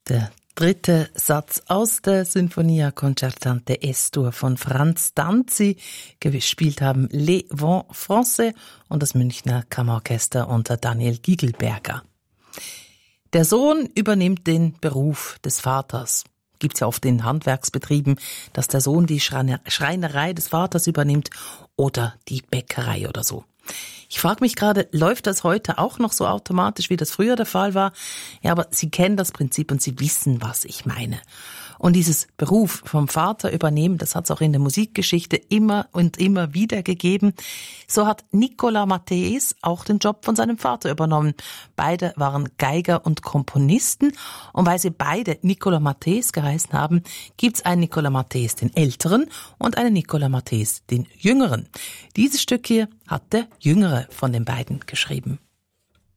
Der dritte Satz aus der Sinfonia Concertante S-Dur von Franz Danzi. Gespielt haben Les Vents Français und das Münchner Kammerorchester unter Daniel Gigelberger. Der Sohn übernimmt den Beruf des Vaters. Gibt's ja oft in Handwerksbetrieben, dass der Sohn die Schreinerei des Vaters übernimmt oder die Bäckerei oder so. Ich frage mich gerade, läuft das heute auch noch so automatisch, wie das früher der Fall war? Ja, aber Sie kennen das Prinzip und Sie wissen, was ich meine. Und dieses Beruf vom Vater übernehmen, das hat es auch in der Musikgeschichte immer und immer wieder gegeben. So hat Nicolas Matthes auch den Job von seinem Vater übernommen. Beide waren Geiger und Komponisten. Und weil sie beide Nicolas Matthes geheißen haben, gibt's einen Nicolas Matthes, den Älteren, und einen Nicolas Matthes, den Jüngeren. Dieses Stück hier hat der Jüngere von den beiden geschrieben.